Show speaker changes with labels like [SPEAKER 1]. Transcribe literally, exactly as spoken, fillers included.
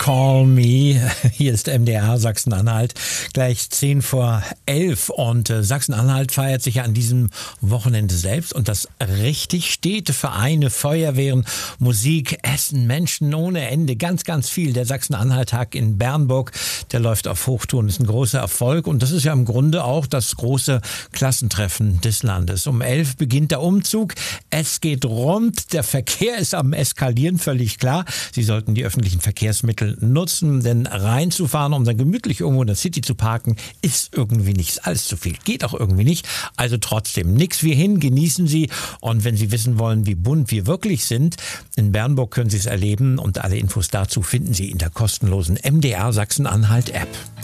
[SPEAKER 1] Call Me. Hier ist M D R Sachsen-Anhalt. Gleich zehn vor elf und äh, Sachsen-Anhalt feiert sich ja an diesem Wochenende selbst und das richtig. Städte, Vereine, Feuerwehren, Musik, Essen, Menschen ohne Ende. Ganz, ganz viel. Der Sachsen-Anhalt-Tag in Bernburg, der läuft auf Hochtouren, ist ein großer Erfolg und das ist ja im Grunde auch das große Klassentreffen des Landes. Um elf beginnt der Umzug. Es geht rund. Der Verkehr ist am Eskalieren, völlig klar. Sie sollten die öffentlichen Verkehrsmittel nutzen, denn reinzufahren, um dann gemütlich irgendwo in der City zu parken, ist irgendwie nicht alles zu viel. Geht auch irgendwie nicht. Also trotzdem, nix wie hin, genießen Sie. Und wenn Sie wissen wollen, wie bunt wir wirklich sind, in Bernburg können Sie es erleben und alle Infos dazu finden Sie in der kostenlosen M D R Sachsen-Anhalt App.